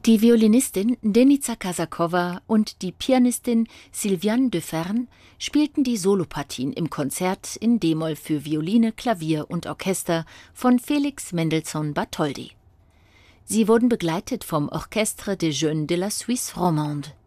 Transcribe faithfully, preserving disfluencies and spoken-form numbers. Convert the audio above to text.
Die Violinistin Denica Kasakowa und die Pianistin Sylviane Deferne spielten die Solopartien im Konzert in d-Moll für Violine, Klavier und Orchester von Felix Mendelssohn Bartholdy. Sie wurden begleitet vom Orchestre des Jeunes de la Suisse Romande.